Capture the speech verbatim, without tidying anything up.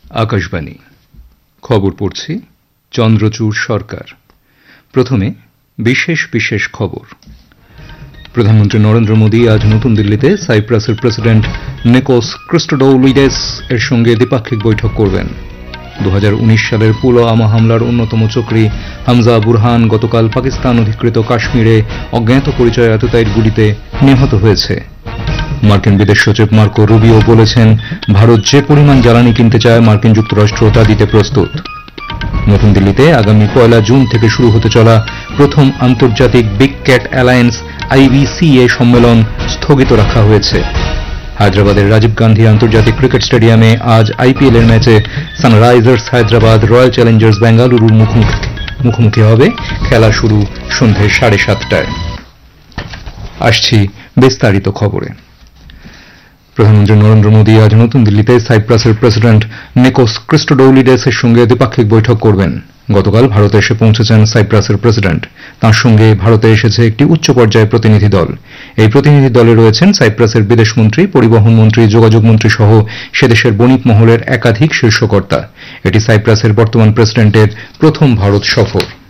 আকাশবাণী খবর পড়ছি চন্দ্রচূড় সরকার। প্রথমে বিশেষ বিশেষ খবর। প্রধানমন্ত্রী নরেন্দ্র মোদী আজ নতুন দিল্লিতে সাইপ্রাসের প্রেসিডেন্ট নিকোস ক্রিস্টোডৌলিডেস এর সঙ্গে দ্বিপাক্ষিক বৈঠক করবেন। দু হাজার উনিশ সালের পুলওয়ামা হামলার অন্যতম চক্রী হামজা বুরহান গতকাল পাকিস্তান অধিকৃত কাশ্মীরে অজ্ঞাত পরিচয় আততায়ীর গুলিতে নিহত হয়েছে। মার্কিন বিদেশ সচিব মার্কো রুবিও বলেছেন, ভারত যে পরিমাণ জ্বালানি কিনতে চায় মার্কিন যুক্তরাষ্ট্র তা দিতে প্রস্তুত। নতুন দিল্লিতে আগামী পয়লা জুন থেকে শুরু হতে চলা প্রথম আন্তর্জাতিক বিগ ক্যাট অ্যালায়েন্স আইবিসিএ সম্মেলন স্থগিত রাখা হয়েছে। হায়দ্রাবাদের রাজীব গান্ধী আন্তর্জাতিক ক্রিকেট স্টেডিয়ামে আজ আইপিএল এর ম্যাচে সানরাইজার্স হায়দ্রাবাদ রয়্যাল চ্যালেঞ্জার্স বেঙ্গালুরুর মুখোমুখি হবে। খেলা শুরু সন্ধে সাড়ে সাতটায়। আসছি বিস্তারিত খবরে। প্রধানমন্ত্রী নরেন্দ্র মোদী আজ নতুন দিল্লিতে সাইপ্রাসের প্রেসিডেন্ট নিকোস ক্রিস্টোডৌলিডেস এর সঙ্গে দ্বিপাক্ষিক বৈঠক করবেন। গতকাল ভারতে এসে পৌঁছেছেন সাইপ্রাসের প্রেসিডেন্ট। তাঁর সঙ্গে ভারতে এসেছে একটি উচ্চ পর্যায়ের প্রতিনিধি দল। এই প্রতিনিধি দলে রয়েছেন সাইপ্রাসের বিদেশমন্ত্রী, পরিবহন মন্ত্রী, যোগাযোগ মন্ত্রী সহ সেদেশের বণিক মহলের একাধিক শীর্ষকর্তা। এটি সাইপ্রাসের বর্তমান প্রেসিডেন্টের প্রথম ভারত সফর।